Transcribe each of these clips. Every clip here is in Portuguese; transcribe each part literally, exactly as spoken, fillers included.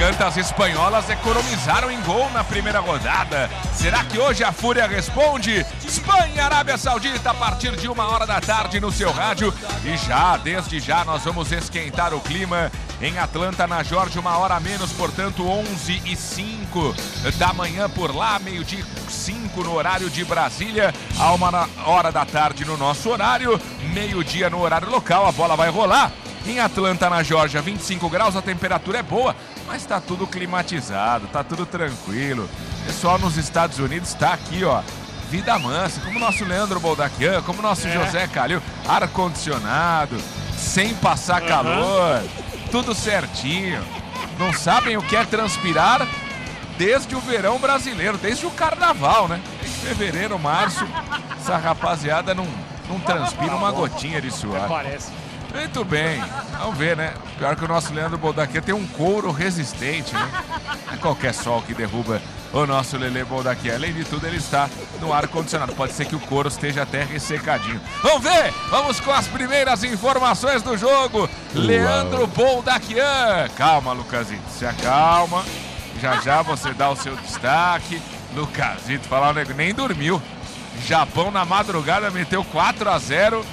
gigantas espanholas economizaram em gol na primeira rodada. Será que hoje a Fúria responde? Espanha e Arábia Saudita a partir de uma hora da tarde no seu rádio. E já, desde já, nós vamos esquentar o clima em Atlanta, na Geórgia, uma hora a menos, portanto onze e cinco da manhã por lá, meio-dia cinco no horário de Brasília, a uma hora da tarde no nosso horário, meio-dia no horário local, a bola vai rolar. Em Atlanta, na Geórgia, vinte e cinco graus, a temperatura é boa, mas tá tudo climatizado, tá tudo tranquilo. O pessoal nos Estados Unidos está aqui, ó, vida mansa, como o nosso Leandro Boldaquian, como o nosso é. José Calil, ar-condicionado, sem passar uhum. calor, tudo certinho. Não sabem o que é transpirar desde o verão brasileiro, desde o carnaval, né? Desde fevereiro, março, essa rapaziada não, não transpira uma gotinha de suor. Parece. Muito bem, vamos ver, né? Pior que o nosso Leandro Boldaquian tem um couro resistente, né? Não é qualquer sol que derruba o nosso Lelê Boldaquian. Além de tudo, ele está no ar-condicionado. Pode ser que o couro esteja até ressecadinho. Vamos ver! Vamos com as primeiras informações do jogo. Uau. Leandro Boldaquian. Calma, Lucasito, se acalma. Já já você dá o seu destaque. Lucasito, falar um negócio, nem dormiu. Japão na madrugada meteu quatro a zero.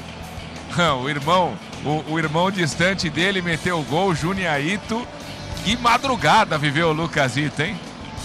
O irmão, o, o irmão distante dele meteu o gol, Juniaito. Que madrugada viveu o Lucasito, hein?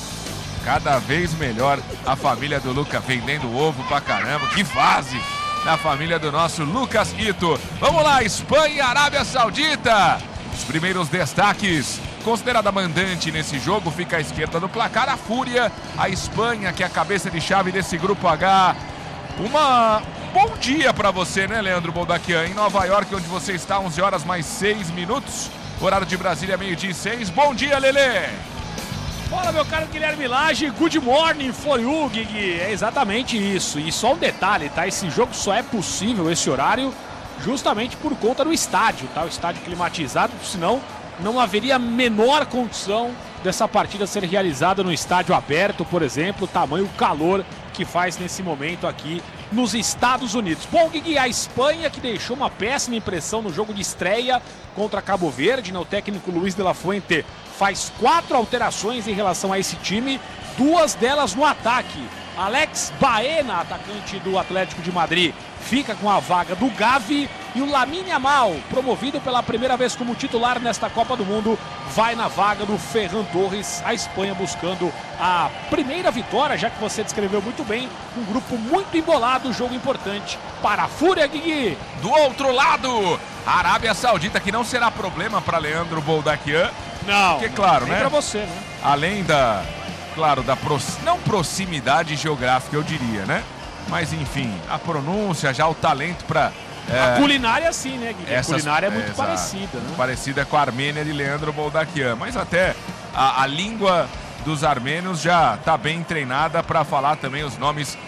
Cada vez melhor a família do Lucas, vendendo ovo pra caramba. Que fase da família do nosso Lucas Ito. Vamos lá, Espanha e Arábia Saudita. Os primeiros destaques. Considerada mandante nesse jogo, fica à esquerda do placar a Fúria. A Espanha, que é a cabeça de chave desse grupo H. Uma... Bom dia para você, né, Leandro Boldaquian? Em Nova York, onde você está, onze horas mais seis minutos. Horário de Brasília, meio-dia e seis. Bom dia, Lelê! Fala, meu caro Guilherme Lage. Good morning for you, Gui. É exatamente isso. E só um detalhe, tá? Esse jogo só é possível, esse horário, justamente por conta do estádio, tá? O estádio climatizado, senão não haveria a menor condição dessa partida ser realizada no estádio aberto, por exemplo, tamanho calor que faz nesse momento aqui nos Estados Unidos. Bom, Gui, a Espanha, que deixou uma péssima impressão no jogo de estreia contra Cabo Verde, né? O técnico Luiz de la Fuente faz quatro alterações em relação a esse time, duas delas no ataque. Alex Baena, atacante do Atlético de Madrid, fica com a vaga do Gavi, e o Lamine Yamal, promovido pela primeira vez como titular nesta Copa do Mundo, vai na vaga do Ferran Torres. A Espanha buscando a primeira vitória, já que você descreveu muito bem, um grupo muito embolado, jogo importante para a Fúria, Gui. Do outro lado, a Arábia Saudita, que não será problema para Leandro Boldaquian. Não, porque, claro, nem né? para você, né? Além da, claro, da pro, não proximidade geográfica, eu diria, né? Mas, enfim, a pronúncia, já o talento para... É, a culinária sim, né, Gui? Essas, a culinária é muito é, parecida, né? Parecida com a Armênia de Leandro Boldaquian. Mas até a, a língua dos armênios já está bem treinada para falar também os nomes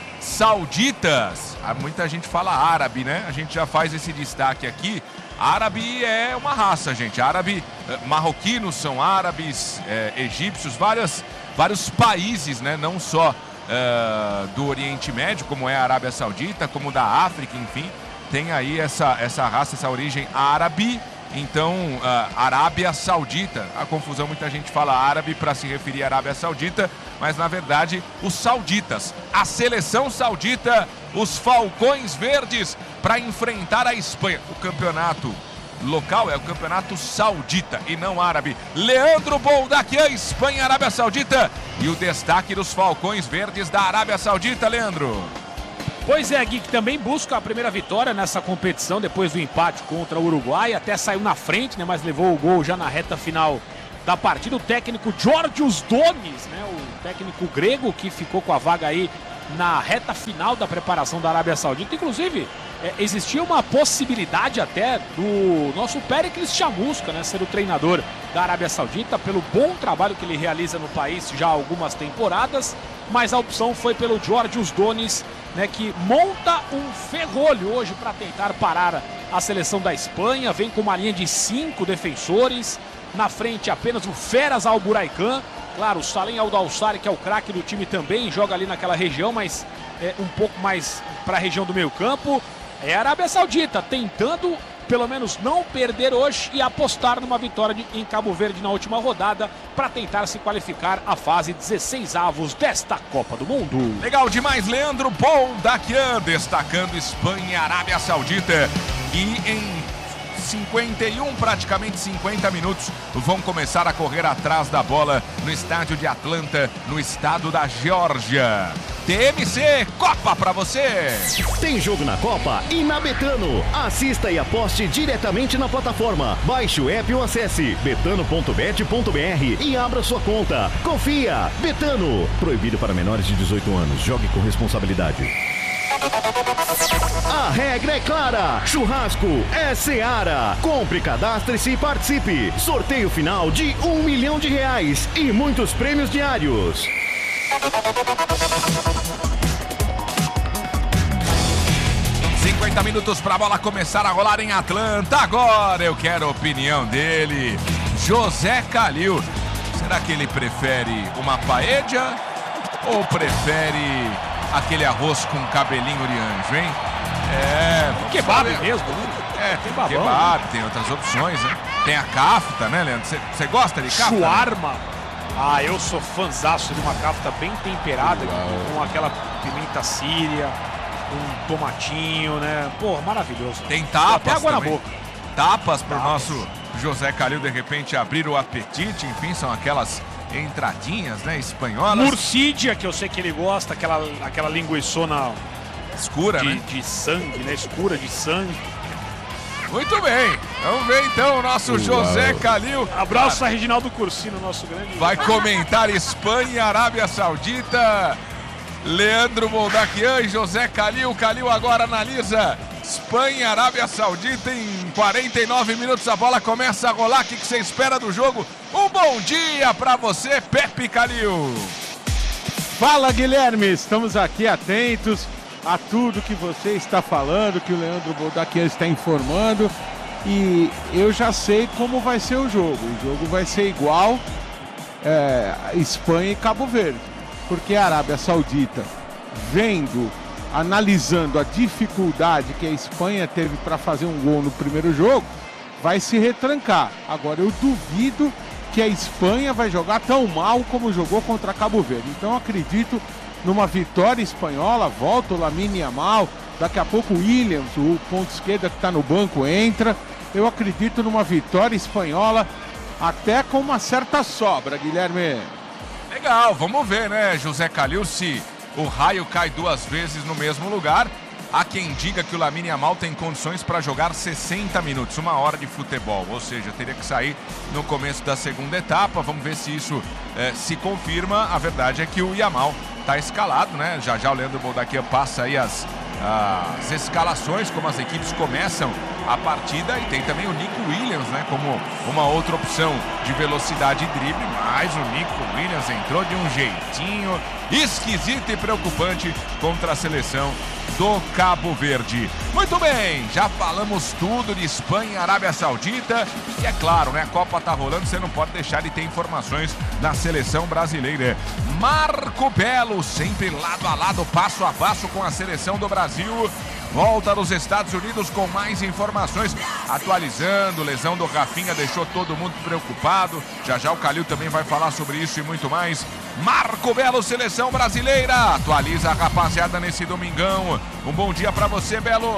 sauditas. Muita gente fala árabe, né? A gente já faz esse destaque aqui. Árabe é uma raça, gente. Árabe, marroquinos são árabes, é, egípcios, várias, vários países, né? Não só é, do Oriente Médio, como é a Arábia Saudita, como da África, enfim. Tem aí essa, essa raça, essa origem árabe, então uh, Arábia Saudita. A confusão, muita gente fala árabe para se referir à Arábia Saudita, mas na verdade os sauditas, a seleção saudita, os Falcões Verdes, para enfrentar a Espanha. O campeonato local é o campeonato saudita e não árabe. Leandro Boldaquian, Espanha, Arábia Saudita, e o destaque dos Falcões Verdes da Arábia Saudita, Leandro. Pois é, Gui, que também busca a primeira vitória nessa competição depois do empate contra o Uruguai. Até saiu na frente, né, mas levou o gol já na reta final da partida. O técnico Georgios Donis, né, o técnico grego que ficou com a vaga aí na reta final da preparação da Arábia Saudita. Inclusive, é, existia uma possibilidade até do nosso Péricles Chamusca, né, ser o treinador da Arábia Saudita, pelo bom trabalho que ele realiza no país já há algumas temporadas, mas a opção foi pelo Georgios Donis, né, que monta um ferrolho hoje para tentar parar a seleção da Espanha. Vem com uma linha de cinco defensores, na frente apenas o Feras Alburaican, claro, o Salem Al-Dawsari, que é o craque do time, também joga ali naquela região, mas é um pouco mais para a região do meio campo. É a Arábia Saudita tentando pelo menos não perder hoje e apostar numa vitória de, em Cabo Verde na última rodada para tentar se qualificar à fase dezesseis avos desta Copa do Mundo. Legal demais, Leandro Boldaquian destacando Espanha e Arábia Saudita, e em cinquenta e um, praticamente cinquenta minutos, vão começar a correr atrás da bola no estádio de Atlanta, no estado da Geórgia. T M C Copa pra você! Tem jogo na Copa e na Betano. Assista e aposte diretamente na plataforma. Baixe o app ou acesse betano ponto bet ponto br e abra sua conta. Confia! Betano. Proibido para menores de dezoito anos. Jogue com responsabilidade. A regra é clara. Churrasco é Seara. Compre, cadastre-se e participe. Sorteio final de um milhão de reais e muitos prêmios diários. cinquenta minutos para a bola começar a rolar em Atlanta. Agora eu quero a opinião dele, José Calil. Será que ele prefere uma paella ou prefere aquele arroz com cabelinho de anjo, hein? É, kebab mesmo, né? É, tem kebab, tem outras opções, né? Tem a kafta, né, Leandro? Você gosta de kafta? Shawarma. Né? Ah, eu sou fãzaço de uma kafta bem temperada, com, com aquela pimenta síria, um tomatinho, né? Pô, maravilhoso. Tem tapas até água também. na boca. Tapas pro nosso José Calil, de repente, abrir o apetite. Enfim, são aquelas entradinhas, né, espanholas. Murcídia, que eu sei que ele gosta, aquela, aquela linguiçona escura, de, né? de sangue, né? Escura de sangue. Muito bem, vamos ver então o nosso Uau. José Calil. Abraço a Reginaldo Cursino, nosso grande... Vai comentar Espanha e Arábia Saudita. Leandro Boldaquian e José Calil. Calil agora analisa Espanha e Arábia Saudita em quarenta e nove minutos. A bola começa a rolar. O que você espera do jogo? Um bom dia para você, Pepe Calil. Fala, Guilherme. Estamos aqui atentos a tudo que você está falando, que o Leandro Boldaquian está informando, e eu já sei como vai ser o jogo. O jogo vai ser igual é, Espanha e Cabo Verde, porque a Arábia Saudita, vendo, analisando a dificuldade que a Espanha teve para fazer um gol no primeiro jogo, vai se retrancar. Agora, eu duvido que a Espanha vai jogar tão mal como jogou contra Cabo Verde. Então, eu acredito numa vitória espanhola. Volta o Lamine Yamal, daqui a pouco o Williams, o ponto esquerda que está no banco, entra. Eu acredito numa vitória espanhola, até com uma certa sobra, Guilherme. Legal, vamos ver, né, José Calil, se o raio cai duas vezes no mesmo lugar. Há quem diga que o Lamine Yamal tem condições para jogar sessenta minutos, uma hora de futebol, ou seja, teria que sair no começo da segunda etapa. Vamos ver se isso eh, se confirma. A verdade é que o Yamal está escalado, né? Já já o Leandro Boldaquian passa aí as, as escalações, como as equipes começam a partida, e tem também o Nico Williams, né, como uma outra opção de velocidade e drible, mas o Nico Williams entrou de um jeitinho esquisito e preocupante contra a seleção do Cabo Verde. Muito bem, já falamos tudo de Espanha e Arábia Saudita, e é claro, né, a Copa tá rolando, você não pode deixar de ter informações da seleção brasileira. Marco Belo, sempre lado a lado, passo a passo com a seleção do Brasil, volta nos Estados Unidos com mais informações, atualizando. Lesão do Rafinha deixou todo mundo preocupado. Já já o Calil também vai falar sobre isso e muito mais. Marco Belo, seleção brasileira, atualiza a rapaziada nesse domingão. Um bom dia pra você, Belo.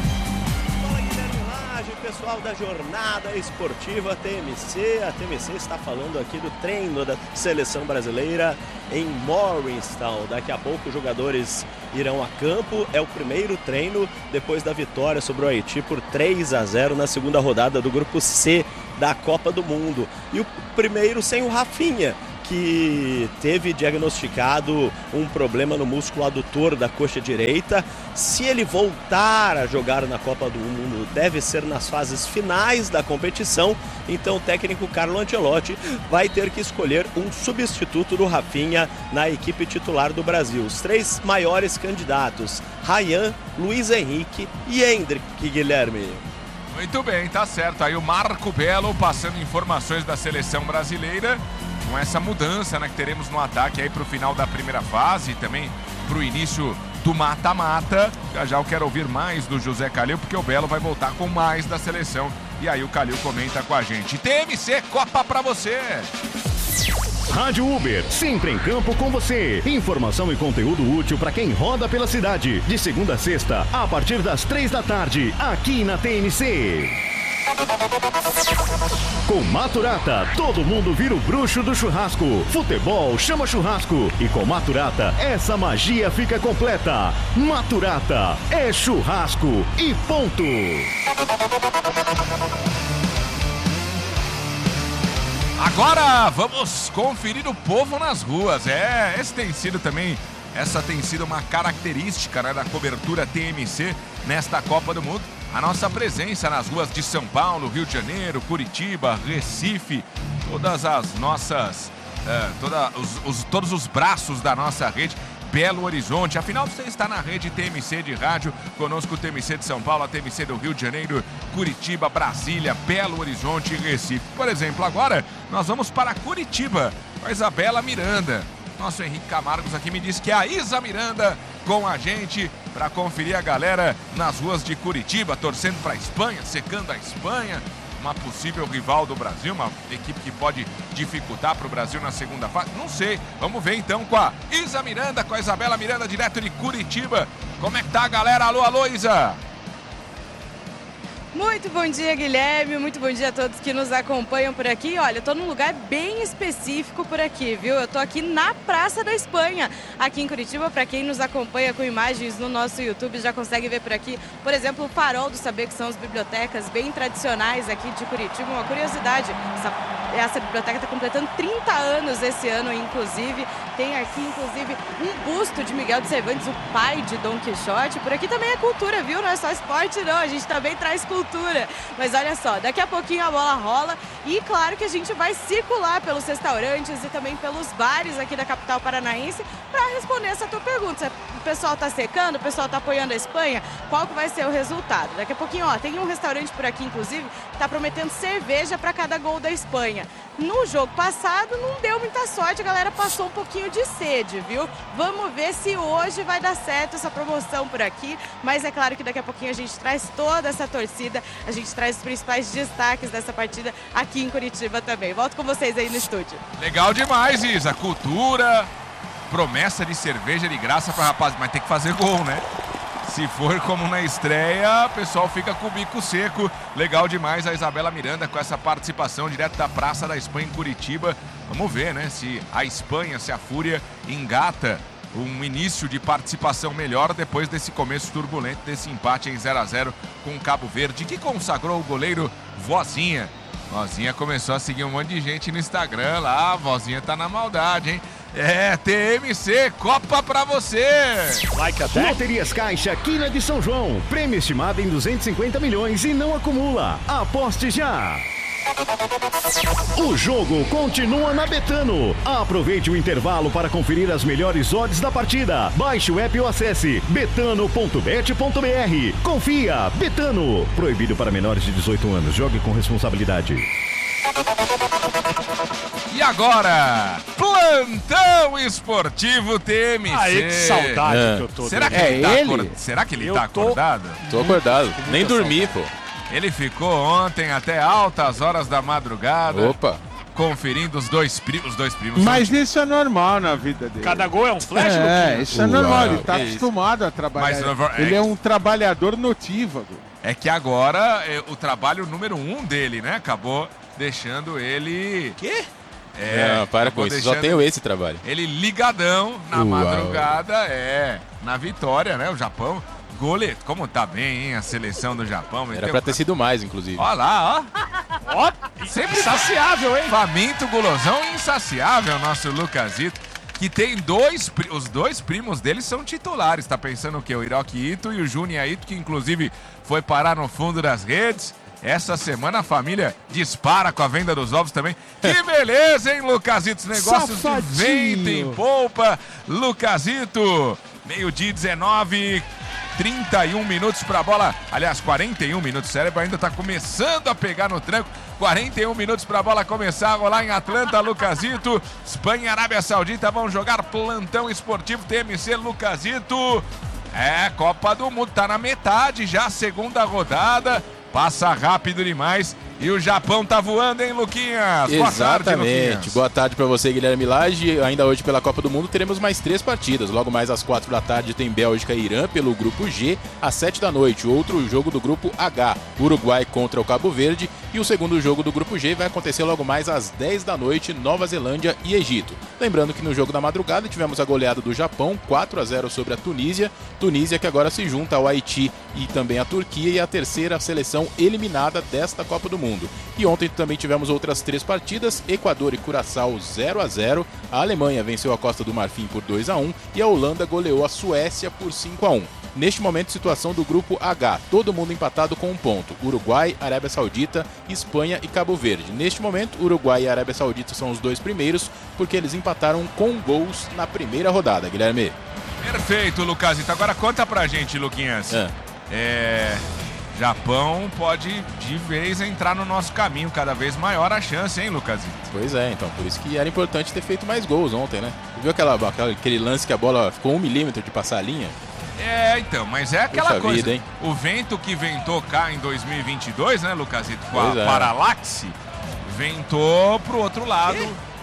Fala, Guilherme Lage, pessoal da Jornada Esportiva T M C. A T M C está falando aqui do treino da seleção brasileira em Morristown. Daqui a pouco os jogadores irão a campo. É o primeiro treino depois da vitória sobre o Haiti por três a zero na segunda rodada do grupo C da Copa do Mundo. E o primeiro sem o Rafinha, que teve diagnosticado um problema no músculo adutor da coxa direita. Se ele voltar a jogar na Copa do Mundo, deve ser nas fases finais da competição. Então o técnico Carlo Ancelotti vai ter que escolher um substituto do Rafinha na equipe titular do Brasil. Os três maiores candidatos: Ryan, Luiz Henrique e Hendrick, Guilherme. Muito bem, tá certo. Aí o Marco Belo passando informações da seleção brasileira, com essa mudança, né, que teremos no ataque aí para o final da primeira fase e também para o início do mata-mata. Já já eu quero ouvir mais do José Calil, porque o Belo vai voltar com mais da seleção. E aí o Calil comenta com a gente. T M C Copa pra você! Rádio Uber, sempre em campo com você. Informação e conteúdo útil para quem roda pela cidade. De segunda a sexta, a partir das três da tarde, aqui na T M C. Com Maturata, todo mundo vira o bruxo do churrasco. Futebol chama churrasco. E com Maturata, essa magia fica completa. Maturata é churrasco e ponto. Agora vamos conferir o povo nas ruas. É, esse tem sido também, essa tem sido uma característica, né, da cobertura T M C nesta Copa do Mundo. A nossa presença nas ruas de São Paulo, Rio de Janeiro, Curitiba, Recife, todas as nossas, uh, toda os, os, todos os braços da nossa rede, Belo Horizonte. Afinal, você está na rede T M C de rádio, conosco o T M C de São Paulo, a T M C do Rio de Janeiro, Curitiba, Brasília, Belo Horizonte e Recife. Por exemplo, agora nós vamos para Curitiba com a Isabela Miranda. Nosso Henrique Camargos aqui me disse que é a Isa Miranda com a gente para conferir a galera nas ruas de Curitiba, torcendo para a Espanha, secando a Espanha, uma possível rival do Brasil, uma equipe que pode dificultar para o Brasil na segunda fase. Não sei, vamos ver então com a Isa Miranda, com a Isabela Miranda, direto de Curitiba. Como é que tá a galera? Alô, alô, Isa! Muito bom dia, Guilherme, muito bom dia a todos que nos acompanham por aqui. Olha, eu tô num lugar bem específico por aqui, viu? Eu tô aqui na Praça da Espanha, aqui em Curitiba. Para quem nos acompanha com imagens no nosso YouTube, já consegue ver por aqui, por exemplo, o Farol do Saber, que são as bibliotecas bem tradicionais aqui de Curitiba. Uma curiosidade, essa, essa biblioteca está completando trinta anos esse ano, inclusive. Tem aqui, inclusive, um busto de Miguel de Cervantes, o pai de Dom Quixote. Por aqui também é cultura, viu? Não é só esporte, não. A gente também traz cultura. Mas olha só, daqui a pouquinho a bola rola e claro que a gente vai circular pelos restaurantes e também pelos bares aqui da capital paranaense para responder essa tua pergunta. O pessoal tá secando, o pessoal tá apoiando a Espanha, qual que vai ser o resultado? Daqui a pouquinho, ó, tem um restaurante por aqui, inclusive, que tá prometendo cerveja para cada gol da Espanha. No jogo passado não deu muita sorte, a galera passou um pouquinho de sede, viu? Vamos ver se hoje vai dar certo essa promoção por aqui, mas é claro que daqui a pouquinho a gente traz toda essa torcida, a gente traz os principais destaques dessa partida aqui em Curitiba também. Volto com vocês aí no estúdio. Legal demais, Isa. Cultura, promessa de cerveja de graça para rapaz, mas tem que fazer gol, né? Se for como na estreia, o pessoal fica com o bico seco. Legal demais a Isabela Miranda com essa participação direto da Praça da Espanha em Curitiba. Vamos ver, né, se a Espanha, se a Fúria engata um início de participação melhor depois desse começo turbulento, desse empate em zero a zero com o Cabo Verde, que consagrou o goleiro Vozinha. Vozinha começou a seguir um monte de gente no Instagram lá, a Vozinha tá na maldade, hein? É, T M C, Copa pra você! Like a deck. Loterias Caixa, Quina de São João. Prêmio estimado em duzentos e cinquenta milhões e não acumula. Aposte já! O jogo continua na Betano. Aproveite o intervalo para conferir as melhores odds da partida. Baixe o app ou acesse betano ponto bet ponto br. Confia, Betano. Proibido para menores de dezoito anos. Jogue com responsabilidade. E agora, plantão esportivo T M C. Aí, que saudade É. que eu tô. Será que É ele tá, ele? acor- Será que ele Eu tá tô- acordado? Tô acordado. Nem dormi, pô. Ele ficou ontem até altas horas da madrugada, Opa. conferindo os dois primos. Os dois primos Mas isso é normal na vida dele. Cada gol é um flash, É, Luquinha? isso é normal, ele Uau, tá que isso. acostumado a trabalhar. Mas, Ele é- é um trabalhador notívago. É que agora é, o trabalho número um dele, né? Acabou deixando ele... Quê? É, Não, para acabou com isso. Só deixando tenho esse trabalho. Ele ligadão na Uau. madrugada, é, na vitória, né? O Japão, gole... Como tá bem, hein? A seleção do Japão. Era meteu- pra ter sido mais, inclusive. Olha lá, ó. Ó, sempre saciável, hein? Faminto, gulosão e insaciável, nosso Lucasito, que tem dois, pri- os dois primos dele são titulares, tá pensando o quê? O Hiroki Ito e o Junya Ito, que inclusive foi parar no fundo das redes. Essa semana a família dispara com a venda dos ovos também. Que beleza, hein, Lucasito? Os negócios de venda em polpa. Lucasito, meio-dia dezenove, trinta e um minutos pra bola. Aliás, quarenta e um minutos. O cérebro ainda tá começando a pegar no tranco. quarenta e um minutos pra bola começar a rolar em Atlanta, Lucasito. Espanha e Arábia Saudita vão jogar plantão esportivo T M C, Lucasito. É, Copa do Mundo, tá na metade já, segunda rodada, passa rápido demais. E o Japão tá voando, hein, Luquinhas? Exatamente. Boa tarde, Luquinhas. Boa tarde para você, Guilherme Lage. Ainda hoje pela Copa do Mundo teremos mais três partidas. Logo mais às quatro da tarde tem Bélgica e Irã pelo grupo G. Às sete da noite, outro jogo do grupo H, Uruguai contra o Cabo Verde. E o segundo jogo do grupo G vai acontecer logo mais às dez da noite, Nova Zelândia e Egito. Lembrando que no jogo da madrugada tivemos a goleada do Japão, quatro a zero sobre a Tunísia. Tunísia que agora se junta ao Haiti e também à Turquia e a terceira seleção eliminada desta Copa do Mundo. E ontem também tivemos outras três partidas, Equador e Curaçao zero a zero, a Alemanha venceu a Costa do Marfim por dois a um e a Holanda goleou a Suécia por cinco a um. Neste momento, situação do grupo H, todo mundo empatado com um ponto, Uruguai, Arábia Saudita, Espanha e Cabo Verde. Neste momento, Uruguai e Arábia Saudita são os dois primeiros, porque eles empataram com gols na primeira rodada, Guilherme. Perfeito, Lucasito. Agora conta pra gente, Luquinhas. É... é... Japão pode de vez entrar no nosso caminho, cada vez maior a chance, hein, Lucasito? Pois é, então, por isso que era importante ter feito mais gols ontem, né? Viu aquela, aquela, aquele lance que a bola ficou um milímetro de passar a linha? É, então, mas é aquela Puxa coisa, vida, hein? O vento que ventou cá em dois mil e vinte e dois, né, Lucasito, com pois a é. Paralaxe, ventou pro outro lado,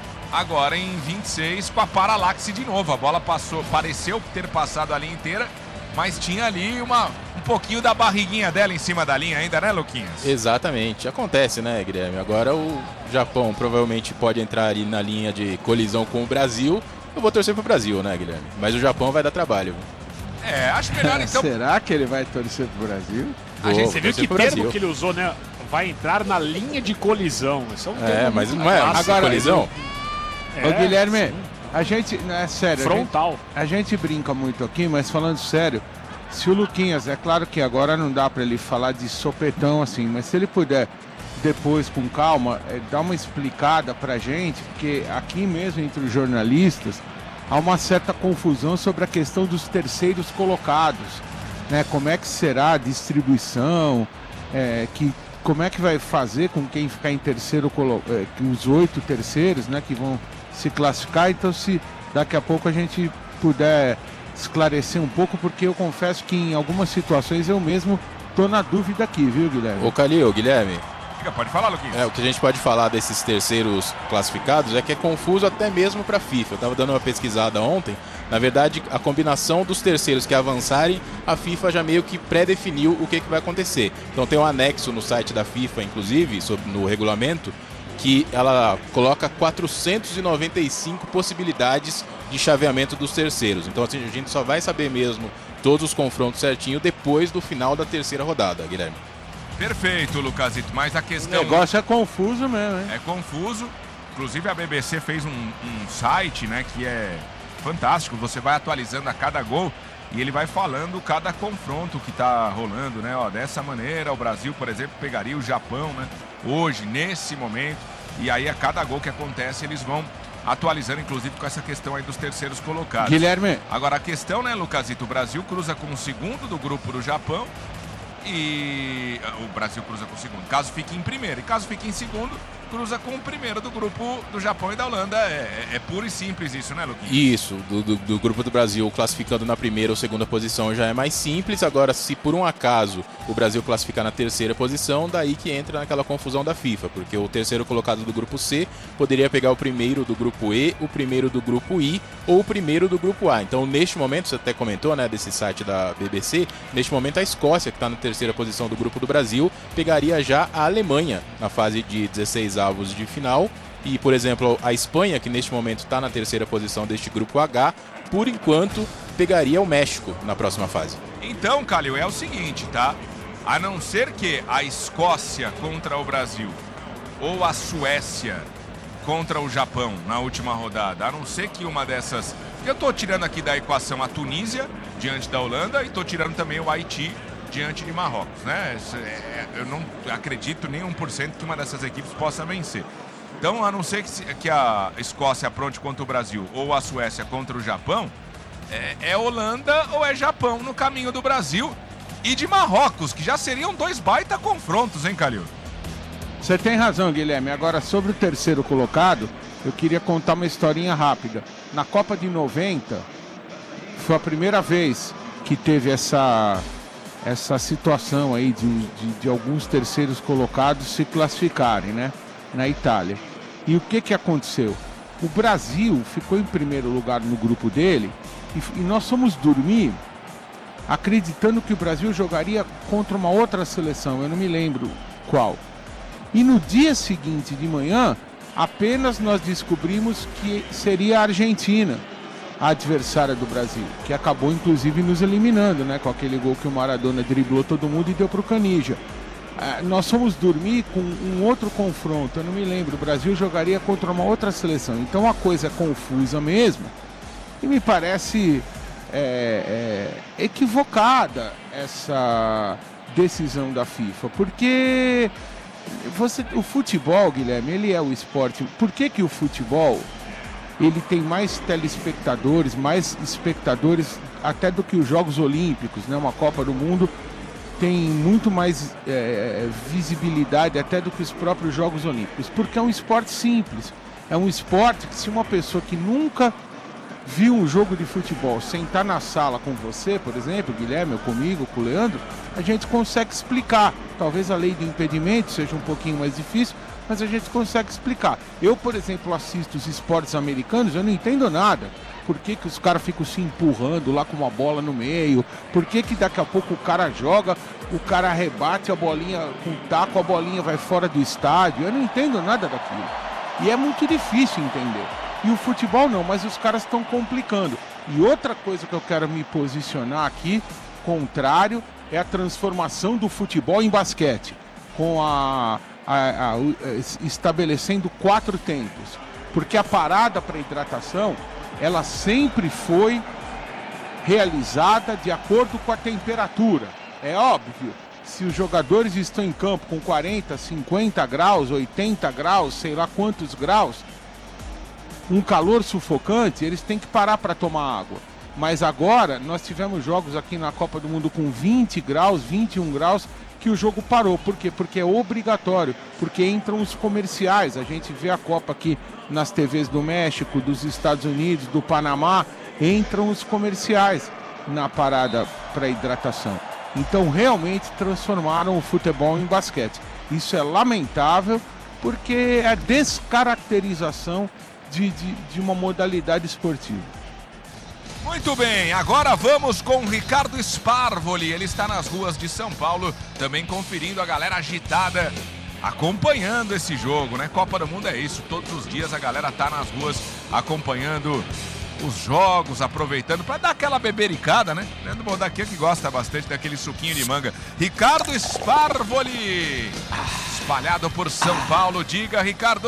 agora em vinte e seis com a Paralaxe de novo. A bola passou, pareceu ter passado a linha inteira, mas tinha ali uma, um pouquinho da barriguinha dela em cima da linha ainda, né, Luquinhas? Exatamente. Acontece, né, Guilherme? Agora o Japão provavelmente pode entrar ali na linha de colisão com o Brasil. Eu vou torcer pro Brasil, né, Guilherme? Mas o Japão vai dar trabalho. É, acho melhor então... Será que ele vai torcer pro Brasil? A gente, você vou viu que pro termo Brasil. que ele usou, né? Vai entrar na linha de colisão. Isso é um É, termo mas muito não é clássico. agora colisão? É, Ô, Guilherme, sim. a gente, não é sério, Frontal. A gente, a gente brinca muito aqui, mas falando sério, se o Luquinhas, é claro que agora não dá para ele falar de sopetão assim, mas se ele puder depois com calma é, dar uma explicada pra gente, porque aqui mesmo entre os jornalistas há uma certa confusão sobre a questão dos terceiros colocados, né? Como é que será a distribuição, é, que, como é que vai fazer com quem ficar em terceiro, é, os oito terceiros, né, que vão se classificar. Então, se daqui a pouco a gente puder esclarecer um pouco, porque eu confesso que em algumas situações eu mesmo tô na dúvida aqui, viu, Guilherme? Ô, Calil, Guilherme, Pode falar, Luquinhas. é, o que a gente pode falar desses terceiros classificados é que é confuso até mesmo para a FIFA. Eu estava dando uma pesquisada ontem. Na verdade, a combinação dos terceiros que avançarem, a FIFA já meio que pré-definiu o que, que vai acontecer. Então tem um anexo no site da FIFA, inclusive, sobre, no regulamento, que ela coloca quatrocentas e noventa e cinco possibilidades de chaveamento dos terceiros. Então assim, a gente só vai saber mesmo todos os confrontos certinho depois do final da terceira rodada, Guilherme. Perfeito, Lucasito, mas a O questão... negócio é confuso mesmo, hein? É confuso. Inclusive a B B C fez um, um site, né, que é fantástico. Você vai atualizando a cada gol e ele vai falando cada confronto que tá rolando, né? Ó, dessa maneira, o Brasil, por exemplo, pegaria o Japão, né? Hoje, nesse momento. E aí a cada gol que acontece, eles vão atualizando, inclusive com essa questão aí dos terceiros colocados. Guilherme. Agora a questão, né, Lucasito? O Brasil cruza com o segundo do grupo do Japão. E o Brasil cruza com o segundo, caso fique em primeiro. E caso fique em segundo, cruza com o primeiro do grupo do Japão e da Holanda. É, é, é puro e simples isso, né, Luquinhas? Isso, do, do, do grupo do Brasil classificando na primeira ou segunda posição já é mais simples. Agora, se por um acaso o Brasil classificar na terceira posição, daí que entra naquela confusão da FIFA, porque o terceiro colocado do grupo C poderia pegar o primeiro do grupo E, o primeiro do grupo I ou o primeiro do grupo A. Então, neste momento, você até comentou, né, desse site da B B C, neste momento a Escócia, que está na terceira posição do grupo do Brasil, pegaria já a Alemanha na fase de dezesseis avos de final. E, por exemplo, a Espanha, que neste momento está na terceira posição deste grupo H, por enquanto pegaria o México na próxima fase. Então, Calil, é o seguinte, tá? A não ser que a Escócia contra o Brasil ou a Suécia contra o Japão na última rodada, a não ser que uma dessas... Eu tô tirando aqui da equação a Tunísia diante da Holanda e tô tirando também o Haiti diante de Marrocos, né? Eu não acredito nem um por cento que uma dessas equipes possa vencer. Então, a não ser que a Escócia apronte contra o Brasil ou a Suécia contra o Japão, é, é Holanda ou é Japão no caminho do Brasil e de Marrocos, que já seriam dois baita confrontos, hein, Calil? Você tem razão, Guilherme. Agora, sobre o terceiro colocado, eu queria contar uma historinha rápida. Na Copa de noventa, foi a primeira vez que teve essa, essa situação aí de, de, de alguns terceiros colocados se classificarem, né, na Itália. E o que, que aconteceu? O Brasil ficou em primeiro lugar no grupo dele e, e nós fomos dormir acreditando que o Brasil jogaria contra uma outra seleção, eu não me lembro qual. E no dia seguinte de manhã, apenas nós descobrimos que seria a Argentina a adversária do Brasil, que acabou inclusive nos eliminando, né, com aquele gol que o Maradona driblou todo mundo e deu para o Canija. Ah, nós fomos dormir com um outro confronto, eu não me lembro, o Brasil jogaria contra uma outra seleção. Então a coisa é confusa mesmo e me parece é, é, equivocada essa decisão da FIFA, porque você, o futebol, Guilherme, ele é o esporte. Por que que o futebol ele tem mais telespectadores, mais espectadores até do que os Jogos Olímpicos, né? Uma Copa do Mundo tem muito mais é, visibilidade até do que os próprios Jogos Olímpicos, porque é um esporte simples, é um esporte que se uma pessoa que nunca viu um jogo de futebol sentar na sala com você, por exemplo, Guilherme, ou comigo, com o Leandro, a gente consegue explicar. Talvez a lei do impedimento seja um pouquinho mais difícil, mas a gente consegue explicar. Eu, por exemplo, assisto os esportes americanos, eu não entendo nada. Por que que os caras ficam se empurrando lá com uma bola no meio? Por que que daqui a pouco o cara joga, o cara rebate a bolinha com o taco, a bolinha vai fora do estádio? Eu não entendo nada daquilo. E é muito difícil entender. E o futebol não, mas os caras estão complicando. E outra coisa que eu quero me posicionar aqui, contrário, é a transformação do futebol em basquete, com a, a, a, a estabelecendo quatro tempos, porque a parada para hidratação, ela sempre foi realizada de acordo com a temperatura. É óbvio, se os jogadores estão em campo com quarenta, cinquenta graus, oitenta graus, sei lá quantos graus, um calor sufocante, eles têm que parar para tomar água. Mas agora, nós tivemos jogos aqui na Copa do Mundo com vinte graus, vinte e um graus, que o jogo parou. Por quê? Porque é obrigatório, porque entram os comerciais. A gente vê a Copa aqui nas T Vs do México, dos Estados Unidos, do Panamá, entram os comerciais na parada para hidratação. Então, realmente transformaram o futebol em basquete. Isso é lamentável, porque é descaracterização de, de, de uma modalidade esportiva. Muito bem, agora vamos com o Ricardo Sparvoli. Ele está nas ruas de São Paulo, também conferindo a galera agitada, acompanhando esse jogo, né? Copa do Mundo é isso, todos os dias a galera tá nas ruas acompanhando os jogos, aproveitando para dar aquela bebericada, né? Leandro Bodaquia que gosta bastante daquele suquinho de manga. Ricardo Sparvoli, espalhado por São Paulo. Diga, Ricardo.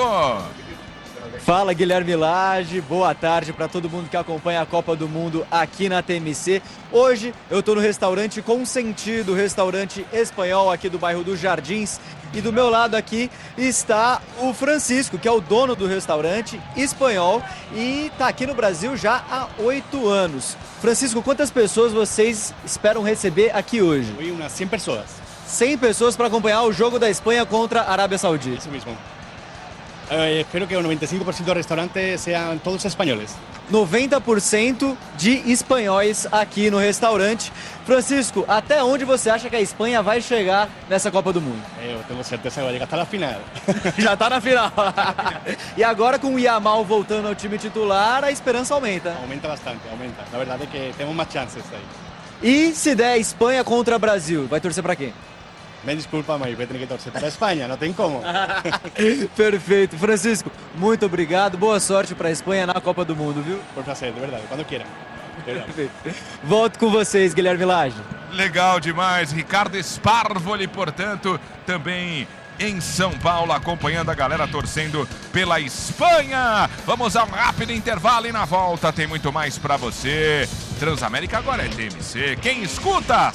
Fala, Guilherme Lage, boa tarde para todo mundo que acompanha a Copa do Mundo aqui na T M C. Hoje eu estou no restaurante Consentido, restaurante espanhol aqui do bairro dos Jardins. E do meu lado aqui está o Francisco, que é o dono do restaurante espanhol e está aqui no Brasil já há oito anos. Francisco, quantas pessoas vocês esperam receber aqui hoje? Hoje umas cem pessoas. cem pessoas para acompanhar o jogo da Espanha contra a Arábia Saudita. Isso mesmo. Eh, espero que o noventa y cinco por ciento del restaurante sean todos espanhóis. noventa por cento de espanhóis aqui no restaurante. Francisco, até onde você acha que a Espanha vai chegar nessa Copa do Mundo? Eu tenho certeza que vai chegar até a final. Já está na final. E agora com o Yamal voltando ao time titular, a esperança aumenta. Aumenta bastante, aumenta. Na verdade é que temos mais chances aí. E se der Espanha contra Brasil, vai torcer para quem? Me desculpa, mas vai ter que torcer para a Espanha, não tem como. Perfeito. Francisco, muito obrigado. Boa sorte para a Espanha na Copa do Mundo, viu? Por prazer, de verdade, quando queiram. Volto com vocês, Guilherme Lage. Legal demais. Ricardo Sparvoli, portanto, também em São Paulo, acompanhando a galera torcendo pela Espanha. Vamos a um rápido intervalo e na volta tem muito mais para você. Transamérica agora é T M C. Quem escuta,